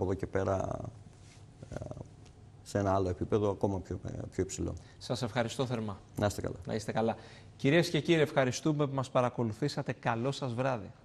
από εδώ και πέρα σε ένα άλλο επίπεδο ακόμα πιο υψηλό. Σας ευχαριστώ θερμά. Να είστε καλά. Να είστε καλά. Κυρίες και κύριοι, ευχαριστούμε που μας παρακολουθήσατε. Καλό σας βράδυ.